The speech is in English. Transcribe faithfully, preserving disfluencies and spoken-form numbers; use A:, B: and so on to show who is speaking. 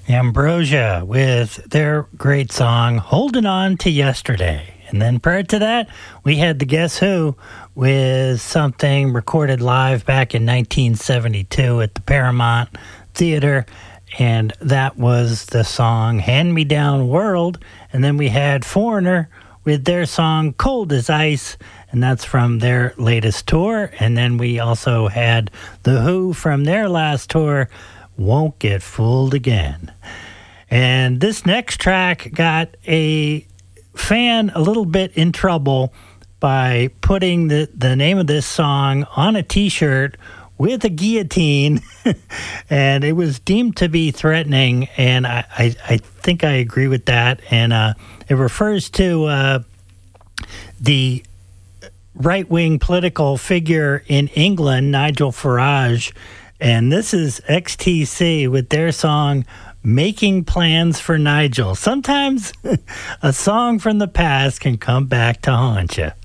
A: Ambrosia with their great song, Holding On to Yesterday. And then prior to that, we had the Guess Who with something recorded live back in nineteen seventy-two at the Paramount Theater. And that was the song Hand Me Down World. And then we had Foreigner with their song Cold as Ice. And that's from their latest tour. And then we also had The Who from their last tour, Won't Get Fooled Again. And this next track got a fan a little bit in trouble by putting the, the name of this song on a t-shirt with a guillotine, and it was deemed to be threatening, and I, I, I think I agree with that. And uh, it refers to uh, the right-wing political figure in England, Nigel Farage, and this is X T C with their song Making Plans for Nigel. Sometimes a song from the past can come back to haunt you.